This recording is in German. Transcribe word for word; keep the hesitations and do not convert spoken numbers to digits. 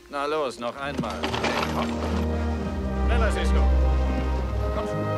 Na los, noch einmal. Hey, komm. Schneller, Cisco. Komm schon.